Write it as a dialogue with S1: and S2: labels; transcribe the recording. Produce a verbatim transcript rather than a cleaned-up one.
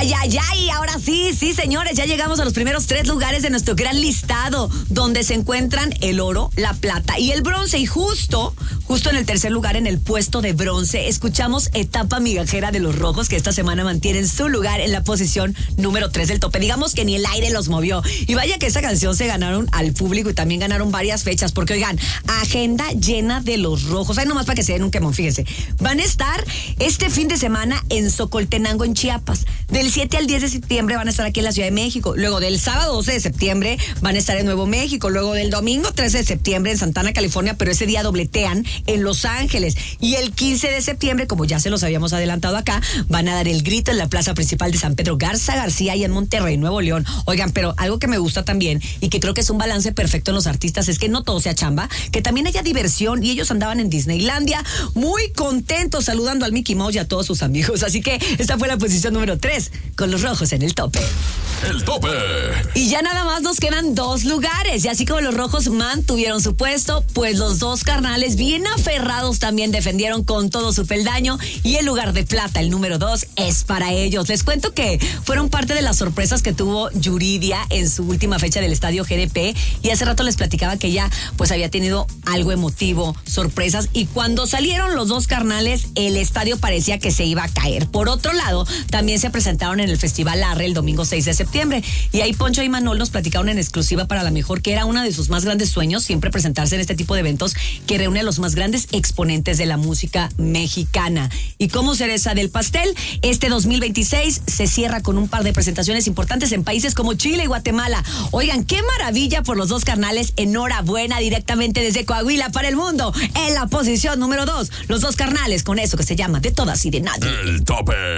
S1: Ay, ay, ay, ahora sí, sí, señores, ya llegamos a los primeros tres lugares de nuestro gran listado, donde se encuentran el oro, la plata y el bronce. Y justo, justo en el tercer lugar, en el puesto de bronce, escuchamos Etapa Migajera de Los Rojos, que esta semana mantienen su lugar en la posición número tres del tope. Digamos que ni el aire los movió. Y vaya que esa canción se ganaron al público y también ganaron varias fechas, porque oigan, agenda llena de Los Rojos. Ay, nomás para que se den un quemón, fíjense. Van a estar este fin de semana en Socoltenango, en Chiapas. Del siete al diez de septiembre van a estar aquí en la Ciudad de México. Luego del sábado doce de septiembre van a estar en Nuevo México. Luego del domingo trece de septiembre en Santana, California, pero ese día dobletean en Los Ángeles. Y el quince de septiembre, como ya se los habíamos adelantado acá, van a dar el grito en la plaza principal de San Pedro Garza García y en Monterrey, Nuevo León. Oigan, pero algo que me gusta también y que creo que es un balance perfecto en los artistas es que no todo sea chamba, que también haya diversión, y ellos andaban en Disneylandia muy contentos saludando al Mickey Mouse y a todos sus amigos. Así que esta fue la posición número tres, con Los Rojos en el tope.
S2: El tope.
S1: Y ya nada más nos quedan dos lugares, y así como Los Rojos mantuvieron su puesto, pues los dos carnales bien aferrados también defendieron con todo su peldaño, y el lugar de plata, el número dos, es para ellos. Les cuento que fueron parte de las sorpresas que tuvo Yuridia en su última fecha del estadio G D P, y hace rato les platicaba que ella pues había tenido algo emotivo, sorpresas, y cuando salieron los dos carnales el estadio parecía que se iba a caer. Por otro lado, también se presentaron en el Festival Arre el domingo seis de septiembre, y ahí Poncho y Manol nos platicaron en exclusiva para La Mejor que era uno de sus más grandes sueños siempre presentarse en este tipo de eventos que reúne a los más grandes exponentes de la música mexicana. Y como cereza del pastel, este dos mil veintiséis se cierra con un par de presentaciones importantes en países como Chile y Guatemala. Oigan, qué maravilla por los dos carnales. Enhorabuena directamente desde Coahuila para el mundo. En la posición número dos, los dos carnales con eso que se llama De Todas y de Nadie.
S2: El tope.